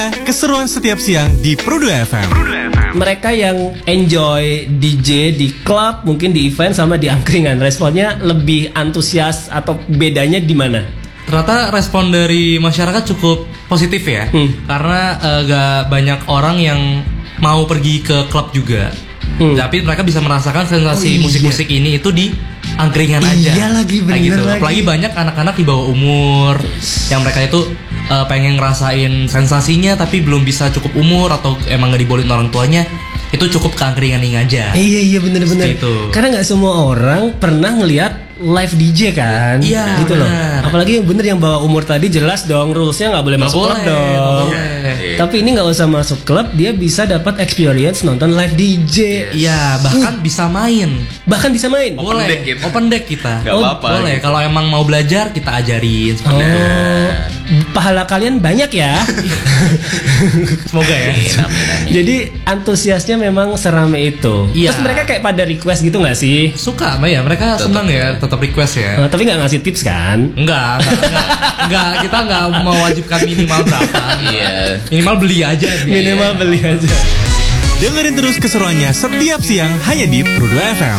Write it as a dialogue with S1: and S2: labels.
S1: Keseruan setiap siang di Pro2 FM.
S2: Mereka yang enjoy DJ di klub, mungkin di event sama di angkringan, responnya lebih antusias atau bedanya di mana?
S3: Ternyata respon dari masyarakat cukup positif ya. Karena gak banyak orang yang mau pergi ke klub juga. Tapi mereka bisa merasakan sensasi musik-musik ini itu di angkringan aja.
S2: Iya lagi, bener
S3: gitu.
S2: lagi.
S3: Apalagi banyak anak-anak di bawah umur yang mereka itu pengen ngerasain sensasinya tapi belum bisa cukup umur atau emang gak dibolehin orang tuanya. Itu cukup ke angkringan aja.
S2: Iya bener-bener. Karena nggak semua orang pernah ngelihat live DJ kan.
S3: Iya,
S2: gitu loh.
S3: bener.
S2: Apalagi yang bener yang bawa umur tadi jelas dong rulesnya nggak boleh masuk klub dong. Tapi ini nggak usah masuk klub, dia bisa dapat experience nonton live DJ.
S3: Iya, bahkan bisa main.
S2: Bahkan bisa main.
S3: Boleh. Open deck kita.
S4: Gak apa-apa.
S3: Boleh. Kalau emang mau belajar kita ajarin.
S2: Pahala kalian banyak ya.
S3: Semoga ya.
S2: Jadi antusiasnya memang serame itu.
S3: Iya.
S2: Terus mereka kayak pada request gitu nggak sih?
S3: Suka, Mbak ya. Mereka senang ya, tetap request ya.
S2: Tapi nggak ngasih tips kan?
S3: Enggak. Kita enggak mewajibkan minimal berapa.
S4: Iya.
S3: Minimal beli aja.
S2: Minimal beli aja.
S1: Dengerin terus keseruannya setiap siang hanya di Pro2 FM.